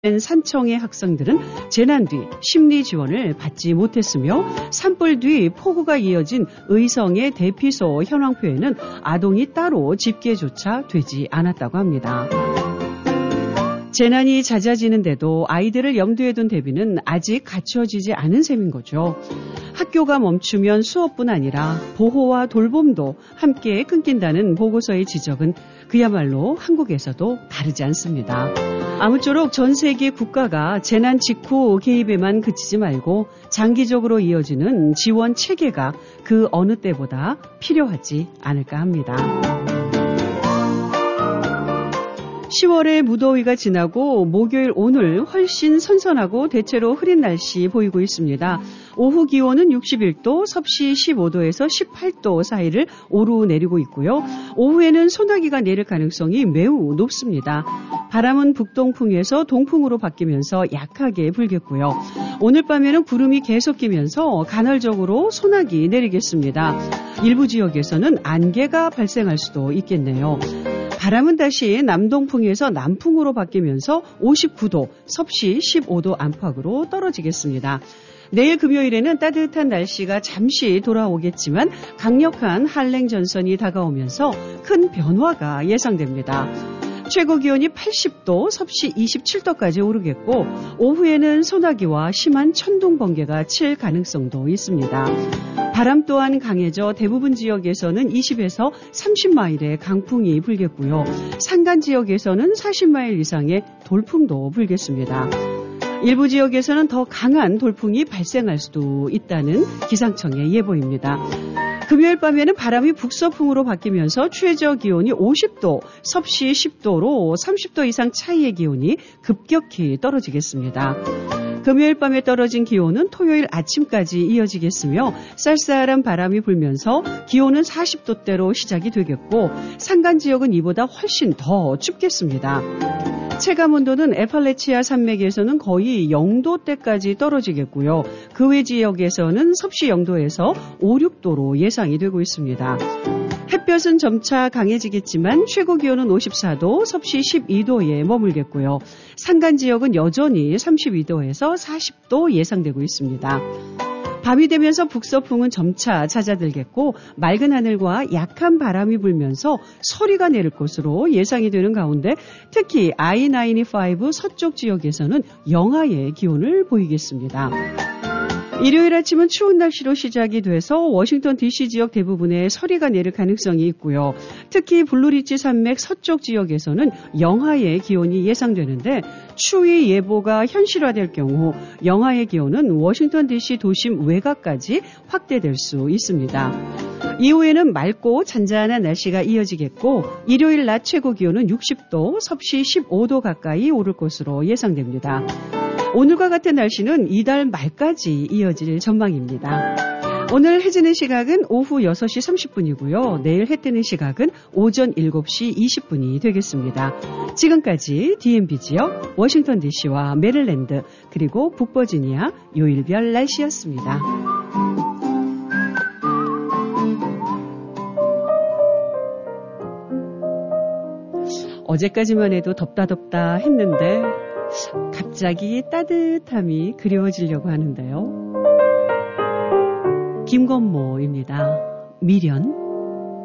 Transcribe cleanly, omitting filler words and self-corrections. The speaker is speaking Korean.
산청의 학생들은 재난 뒤 심리 지원을 받지 못했으며 산불 뒤 폭우가 이어진 의성의 대피소 현황표에는 아동이 따로 집계조차 되지 않았다고 합니다. 재난이 잦아지는데도 아이들을 염두에 둔 대비는 아직 갖춰지지 않은 셈인 거죠. 학교가 멈추면 수업뿐 아니라 보호와 돌봄도 함께 끊긴다는 보고서의 지적은 그야말로 한국에서도 다르지 않습니다. 아무쪼록 전 세계 국가가 재난 직후 개입에만 그치지 말고 장기적으로 이어지는 지원 체계가 그 어느 때보다 필요하지 않을까 합니다. 10월의 무더위가 지나고 목요일 오늘 훨씬 선선하고 대체로 흐린 날씨 보이고 있습니다. 오후 기온은 61도, 섭씨 15도에서 18도 사이를 오르내리고 있고요. 오후에는 소나기가 내릴 가능성이 매우 높습니다. 바람은 북동풍에서 동풍으로 바뀌면서 약하게 불겠고요. 오늘 밤에는 구름이 계속 끼면서 간헐적으로 소나기 내리겠습니다. 일부 지역에서는 안개가 발생할 수도 있겠네요. 바람은 다시 남동풍에서 남풍으로 바뀌면서 59도, 섭씨 15도 안팎으로 떨어지겠습니다. 내일 금요일에는 따뜻한 날씨가 잠시 돌아오겠지만 강력한 한랭 전선이 다가오면서 큰 변화가 예상됩니다. 최고 기온이 80도, 섭씨 27도까지 오르겠고 오후에는 소나기와 심한 천둥 번개가 칠 가능성도 있습니다. 바람 또한 강해져 대부분 지역에서는 20에서 30마일의 강풍이 불겠고요. 산간 지역에서는 40마일 이상의 돌풍도 불겠습니다. 일부 지역에서는 더 강한 돌풍이 발생할 수도 있다는 기상청의 예보입니다. 금요일 밤에는 바람이 북서풍으로 바뀌면서 최저 기온이 50도, 섭씨 10도로 30도 이상 차이의 기온이 급격히 떨어지겠습니다. 금요일 밤에 떨어진 기온은 토요일 아침까지 이어지겠으며 쌀쌀한 바람이 불면서 기온은 40도대로 시작이 되겠고 산간 지역은 이보다 훨씬 더 춥겠습니다. 체감온도는 에팔레치아 산맥에서는 거의 0도대까지 떨어지겠고요. 그 외 지역에서는 섭씨 0도에서 5, 6도로 예상이 되고 있습니다. 햇볕은 점차 강해지겠지만 최고 기온은 54도, 섭씨 12도에 머물겠고요. 산간 지역은 여전히 32도에서 40도 예상되고 있습니다. 밤이 되면서 북서풍은 점차 잦아들겠고 맑은 하늘과 약한 바람이 불면서 서리가 내릴 것으로 예상이 되는 가운데 특히 I-95 서쪽 지역에서는 영하의 기온을 보이겠습니다. 일요일 아침은 추운 날씨로 시작이 돼서 워싱턴 DC 지역 대부분에 서리가 내릴 가능성이 있고요. 특히 블루리지 산맥 서쪽 지역에서는 영하의 기온이 예상되는데 추위 예보가 현실화될 경우 영하의 기온은 워싱턴 DC 도심 외곽까지 확대될 수 있습니다. 이후에는 맑고 잔잔한 날씨가 이어지겠고 일요일 낮 최고 기온은 60도, 섭씨 15도 가까이 오를 것으로 예상됩니다. 오늘과 같은 날씨는 이달 말까지 이어질 전망입니다. 오늘 해 지는 시각은 오후 6시 30분이고요. 내일 해 뜨는 시각은 오전 7시 20분이 되겠습니다. 지금까지 DMB 지역, 워싱턴 DC와 메릴랜드, 그리고 북버지니아 요일별 날씨였습니다. 어제까지만 해도 덥다 했는데 갑자기 따뜻함이 그리워지려고 하는데요. 김건모입니다. 미련.